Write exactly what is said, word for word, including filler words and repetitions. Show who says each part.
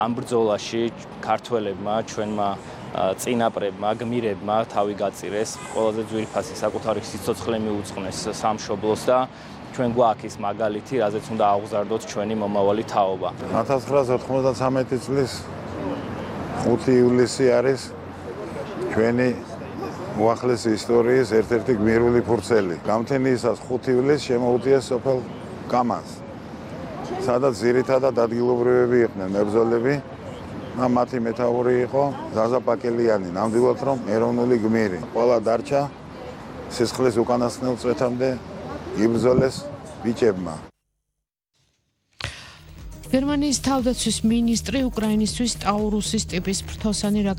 Speaker 1: ამ ბრძოლაში ქართველებმა, ჩვენმა წინაპრებმა, გმირებმა თავი გაწირეს, ყველაზე ძვირფასი საკუთარი სიცოცხლე მიუძღვნეს სამშობლოს და ჩვენ გვაქვს ის მაგალითი, რაზეც უნდა აღვზარდოთ ჩვენი მომავალი თაობა.
Speaker 2: ათას ცხრაასი ოთხმოცდათვრამეტი წლის ხუთი ივლისი არის ჩვენი უახლესი ისტორიის ერთ-ერთი გმირული ფურცელი. გამთენიისას ხუთი ივლისს შემოუწიეს სოფელ კამანს, სადაც ძირითადად ადგილობრივები იყვნენ მებრძოლები. მათი მეთაური იყო ზაზა პაკელიანი, ნამდვილად რომ ეროვნული გმირი. ყველა დარჩა სისხლის უკანასკნელ წვეთამდე იბრძოლეს ბიჭებმა.
Speaker 3: გერმანიის თავდაცვის მინისტრი უკრაინისთვის ტაურუსის ტიპის ფრთოსანი